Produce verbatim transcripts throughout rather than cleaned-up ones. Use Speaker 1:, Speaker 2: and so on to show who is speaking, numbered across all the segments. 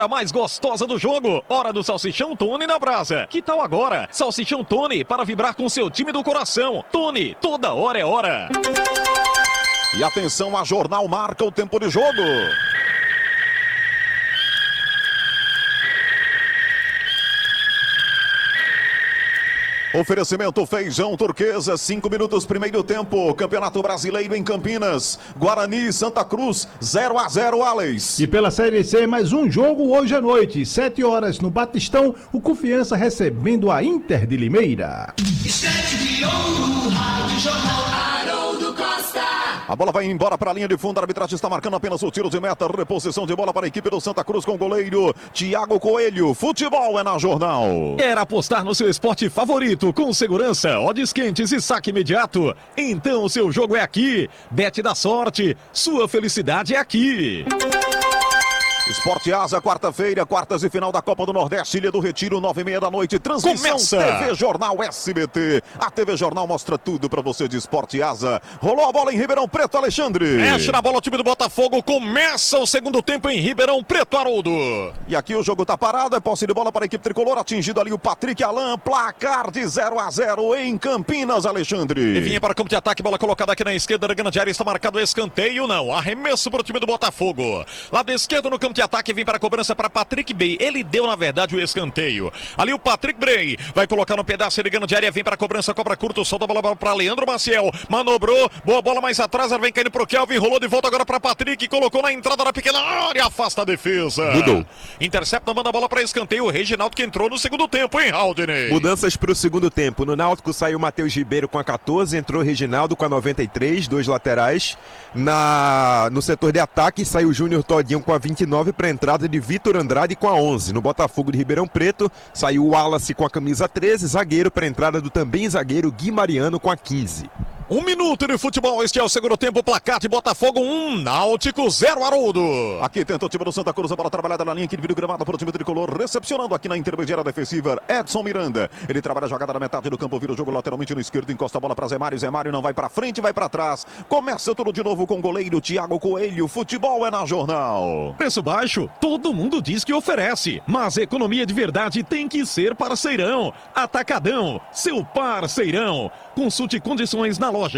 Speaker 1: A mais gostosa do jogo, hora do Salsichão Tony na brasa. Que tal agora? Salsichão Tony para vibrar com seu time do coração. Tony, toda hora é hora.
Speaker 2: E atenção, a Jornal marca o tempo de jogo. Oferecimento Feijão Turquesa, cinco minutos, primeiro tempo. Campeonato Brasileiro em Campinas. Guarani e Santa Cruz, zero a zero, Alex.
Speaker 3: E pela Série C, mais um jogo hoje à noite, sete horas no Batistão, o Confiança recebendo a Inter de Limeira.
Speaker 2: A bola vai embora para a linha de fundo, a arbitragem está marcando apenas o tiro de meta, reposição de bola para a equipe do Santa Cruz com o goleiro Thiago Coelho. Futebol é na Jornal.
Speaker 1: Quer apostar no seu esporte favorito com segurança, odds quentes e saque imediato? Então o seu jogo é aqui. Bet da sorte, sua felicidade é aqui.
Speaker 2: Esporte Asa, quarta-feira, quartas e final da Copa do Nordeste, Ilha do Retiro, nove e meia da noite. Transmissão
Speaker 1: Começa.
Speaker 2: T V Jornal S B T. A T V Jornal mostra tudo pra você de Esporte Asa. Rolou a bola em Ribeirão Preto, Alexandre.
Speaker 1: Mexe na bola o time do Botafogo. Começa o segundo tempo em Ribeirão Preto, Haroldo.
Speaker 2: E aqui o jogo tá parado, é posse de bola para a equipe tricolor. Atingido ali o Patrick Alain. Placar de zero a zero em Campinas, Alexandre.
Speaker 1: E vinha para o campo de ataque, bola colocada aqui na esquerda da grande área. Está marcado escanteio, não. Arremesso para o time do Botafogo. Lado esquerdo no campo de ataque, vem para a cobrança para Patrick Bray. Ele deu, na verdade, o escanteio. Ali o Patrick Bray vai colocar no pedaço de grande área, vem para a cobrança, cobra curto, solta a bola para Leandro Maciel. Manobrou, boa bola mais atrás, ela vem caindo para o Kelvin, rolou de volta agora para Patrick, colocou na entrada da pequena área, afasta a defesa.
Speaker 4: Mudou.
Speaker 1: Intercepta, manda a bola para escanteio. O Reginaldo que entrou no segundo tempo, hein, Haldney?
Speaker 4: Mudanças para o segundo tempo. No Náutico saiu o Matheus Ribeiro com a quatorze, entrou o Reginaldo com a noventa e três, dois laterais. Na... No setor de ataque saiu o Júnior Todinho com a vinte e nove para a entrada de Vitor Andrade com a onze. No Botafogo de Ribeirão Preto saiu o Wallace com a camisa treze, zagueiro para a entrada do também zagueiro Gui Mariano com a quinze.
Speaker 1: Um minuto de futebol, este é o segundo tempo, placar de Botafogo um, Náutico zero, Haroldo.
Speaker 2: Aqui tenta o time do Santa Cruz, a bola trabalhada na linha, que dividiu gramado para o time tricolor, recepcionando aqui na intermediária defensiva, Edson Miranda. Ele trabalha a jogada na metade do campo, vira o jogo lateralmente no esquerdo, encosta a bola para Zé Mário, Zé Mário não vai para frente, vai para trás. Começa tudo de novo com o goleiro Thiago Coelho, futebol é na Jornal.
Speaker 1: Preço baixo, todo mundo diz que oferece, mas economia de verdade tem que ser parceirão. Atacadão, seu parceirão. Consulte condições na loja.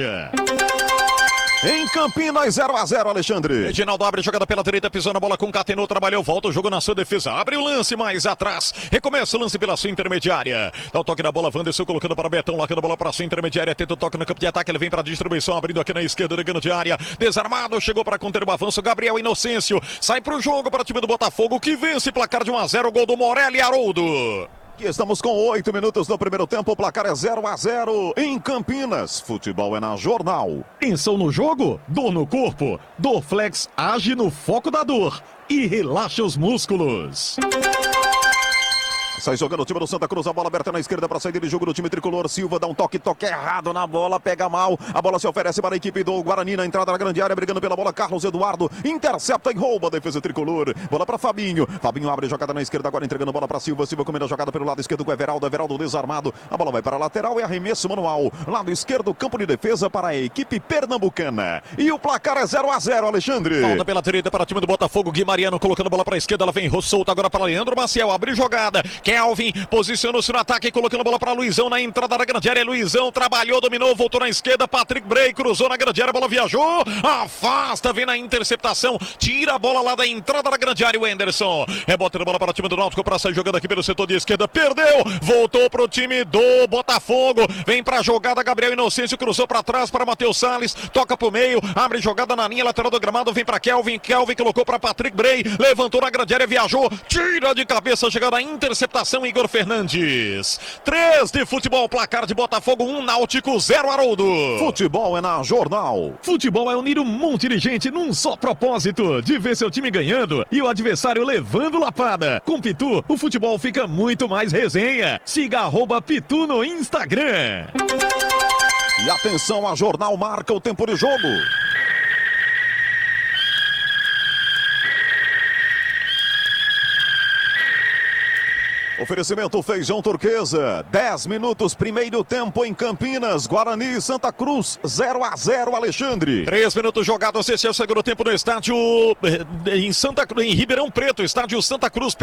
Speaker 2: Em Campinas, zero a zero, Alexandre.
Speaker 1: Reginaldo abre, jogada pela direita, pisou na bola, concatenou, trabalhou, volta o jogo na sua defesa. Abre o lance mais atrás. Recomeça o lance pela sua intermediária. Dá o toque na bola, Wanderson colocando para Betão, largando a bola para sua intermediária. Tenta o toque no campo de ataque, ele vem para a distribuição, abrindo aqui na esquerda, ligando de área. Desarmado, chegou para conter o avanço. Gabriel Inocêncio sai para o jogo para o time do Botafogo, que vence placar de um a zero. Gol do Morelli, Haroldo.
Speaker 2: Aqui estamos com oito minutos no primeiro tempo, o placar é zero a zero em Campinas. Futebol é na Jornal.
Speaker 1: Tensão no jogo? Dor no corpo? Dorflex age no foco da dor e relaxa os músculos.
Speaker 2: Sai jogando o time do Santa Cruz, a bola aberta na esquerda para sair de jogo do time tricolor. Silva dá um toque, toque errado na bola, pega mal. A bola se oferece para a equipe do Guarani na entrada da grande área, brigando pela bola. Carlos Eduardo intercepta e rouba a defesa tricolor. Bola para Fabinho. Fabinho abre jogada na esquerda, agora entregando a bola para Silva. Silva comendo a jogada pelo lado esquerdo com o Everaldo. Everaldo desarmado. A bola vai para a lateral e arremesso manual. Lado esquerdo, campo de defesa para a equipe pernambucana. E o placar é zero a zero, Alexandre.
Speaker 1: Falta pela direita para o time do Botafogo. Gui Mariano colocando a bola para a esquerda. Ela vem solta agora para Leandro Maciel. Abriu jogada. Kelvin posicionou-se no ataque, colocando a bola para Luizão na entrada da grande área. Luizão trabalhou, dominou, voltou na esquerda. Patrick Bray cruzou na grande área, a bola viajou, afasta, vem na interceptação, tira a bola lá da entrada da grande área. O Anderson rebota a bola para o time do Náutico para sair jogando aqui pelo setor de esquerda, perdeu, voltou para o time do Botafogo, vem para a jogada. Gabriel Inocêncio cruzou para trás para Matheus Salles, toca para o meio, abre jogada na linha lateral do gramado, vem para Kelvin. Kelvin colocou para Patrick Bray, levantou na grande área, viajou, tira de cabeça, chegada a interceptação. Igor Fernandes. três de futebol, placar de Botafogo um, Náutico zero, Haroldo.
Speaker 2: Futebol é na Jornal.
Speaker 1: Futebol é unir um monte de gente num só propósito, de ver seu time ganhando e o adversário levando lapada. Com Pitu, o futebol fica muito mais resenha. Siga arroba Pitu no Instagram.
Speaker 2: E atenção, a Jornal marca o tempo de jogo. Oferecimento Feijão Turquesa. dez minutos, primeiro tempo em Campinas. Guarani e Santa Cruz, zero a zero, Alexandre.
Speaker 1: Três minutos jogados, esse é o segundo tempo no estádio em Santa Cruz, em Ribeirão Preto, estádio Santa Cruz.